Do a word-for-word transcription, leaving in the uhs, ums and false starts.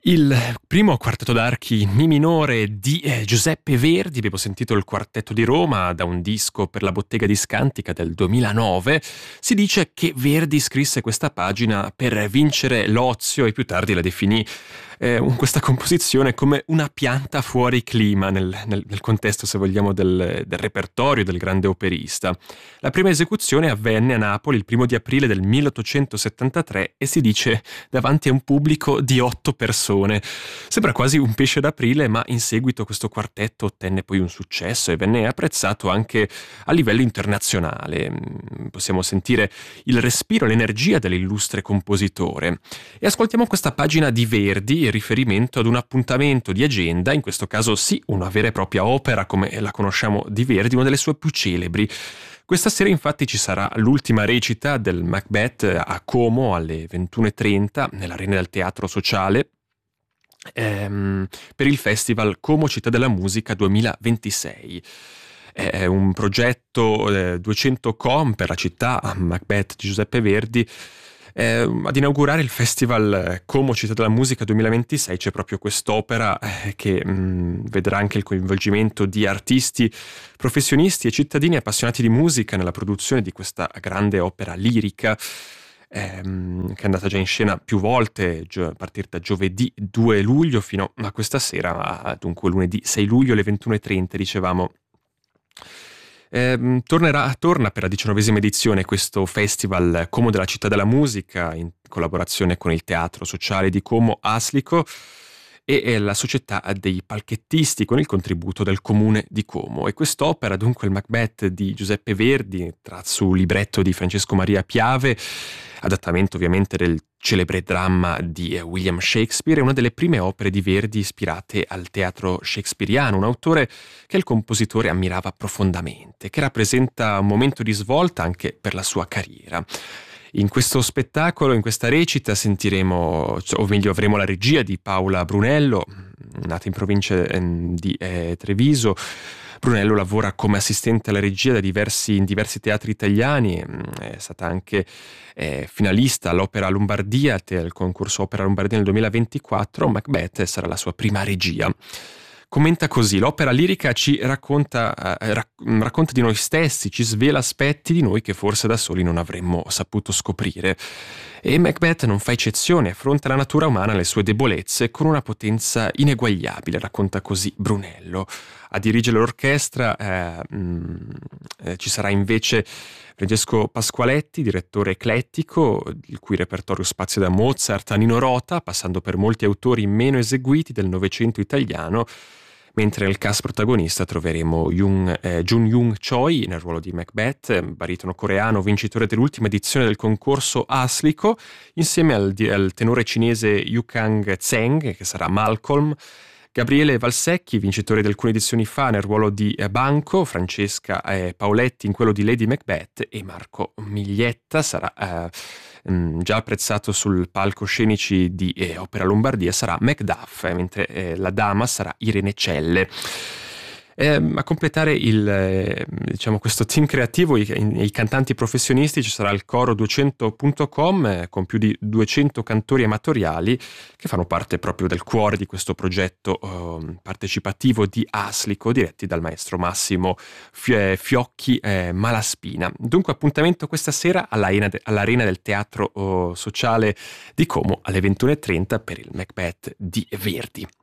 Il primo quartetto d'archi in Mi minore di eh, Giuseppe Verdi. Abbiamo sentito il quartetto di Roma da un disco per la Bottega di Scantica del duemilanove. Si dice che Verdi scrisse questa pagina per vincere l'ozio e più tardi la definì eh, questa composizione come una pianta fuori clima nel, nel, nel contesto, se vogliamo, del, del repertorio del grande operista. La prima esecuzione avvenne a Napoli il primo di aprile del milleottocentosettantatré e si dice davanti a un pubblico di otto persone. Sembra quasi un pesce d'aprile, ma in seguito questo quartetto ottenne poi un successo e venne apprezzato anche a livello internazionale. Possiamo sentire il respiro, l'energia dell'illustre compositore. E ascoltiamo questa pagina di Verdi in riferimento ad un appuntamento di agenda, in questo caso sì, una vera e propria opera come la conosciamo di Verdi, una delle sue più celebri. Questa sera infatti ci sarà l'ultima recita del Macbeth a Como alle ventuno e trenta nell'Arena del Teatro Sociale, ehm, per il Festival Como Città della Musica duemilaventisei. È un progetto eh, duecento com per la città Macbeth di Giuseppe Verdi. Eh, ad inaugurare il Festival Como Città della Musica duemilaventisei c'è proprio quest'opera eh, che mh, vedrà anche il coinvolgimento di artisti, professionisti e cittadini appassionati di musica nella produzione di questa grande opera lirica ehm, che è andata già in scena più volte gio- a partire da giovedì due luglio fino a questa sera, dunque lunedì sei luglio alle ventuno e trenta, dicevamo. Eh, tornerà, torna per la diciannovesima edizione questo festival Como della Città della Musica in collaborazione con il Teatro Sociale di Como Aslico e, e la Società dei Palchettisti con il contributo del Comune di Como. E quest'opera, dunque il Macbeth di Giuseppe Verdi, tratto su libretto di Francesco Maria Piave, adattamento ovviamente del celebre dramma di William Shakespeare, è una delle prime opere di Verdi ispirate al teatro shakespeariano, un autore che il compositore ammirava profondamente, che rappresenta un momento di svolta anche per la sua carriera. In questo spettacolo, in questa recita, sentiremo, o meglio avremo la regia di Paola Brunello, nata in provincia di eh, Treviso. Brunello lavora come assistente alla regia da diversi, in diversi teatri italiani, è stata anche eh, finalista all'Opera Lombardia, al concorso Opera Lombardia nel duemilaventiquattro. Macbeth sarà la sua prima regia. Commenta così: l'opera lirica ci racconta, eh, rac- racconta di noi stessi, ci svela aspetti di noi che forse da soli non avremmo saputo scoprire. E Macbeth non fa eccezione, affronta la natura umana e le sue debolezze con una potenza ineguagliabile, racconta così Brunello. A dirigere l'orchestra eh, mh, eh, ci sarà invece Francesco Pasqualetti, direttore eclettico, il cui repertorio spazia da Mozart a Nino Rota, passando per molti autori meno eseguiti del Novecento italiano, mentre nel cast protagonista troveremo Jung, eh, Jun Young Choi nel ruolo di Macbeth, baritono coreano vincitore dell'ultima edizione del concorso Aslico, insieme al, al tenore cinese Yu Kang Zheng, che sarà Malcolm, Gabriele Valsecchi, vincitore di alcune edizioni fa nel ruolo di eh, Banco, Francesca eh, Paoletti in quello di Lady Macbeth e Marco Miglietta sarà eh, mh, già apprezzato sul palcoscenici di eh, Opera Lombardia, sarà Macduff, eh, mentre eh, la dama sarà Irene Celle. Eh, a completare il, eh, diciamo questo team creativo, i, i cantanti professionisti, ci sarà il coro duecento punto com eh, con più di duecento cantori amatoriali che fanno parte proprio del cuore di questo progetto eh, partecipativo di Aslico, diretti dal maestro Massimo Fiocchi eh, Malaspina. Dunque appuntamento questa sera all'Arena, de, all'Arena del Teatro oh, Sociale di Como alle ventuno e trenta per il Macbeth di Verdi.